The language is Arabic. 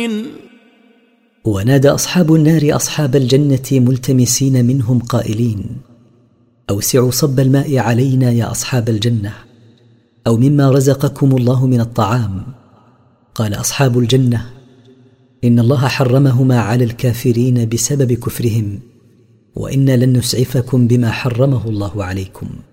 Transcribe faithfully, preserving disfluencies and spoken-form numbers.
ونادى أصحاب النار أصحاب الجنة ملتمسين منهم قائلين: أوسعوا صب الماء علينا يا أصحاب الجنة، أو مما رزقكم الله من الطعام. قال أصحاب الجنة: إن الله حرمهما على الكافرين بسبب كفرهم، وإنا لن نسعفكم بما حرمه الله عليكم.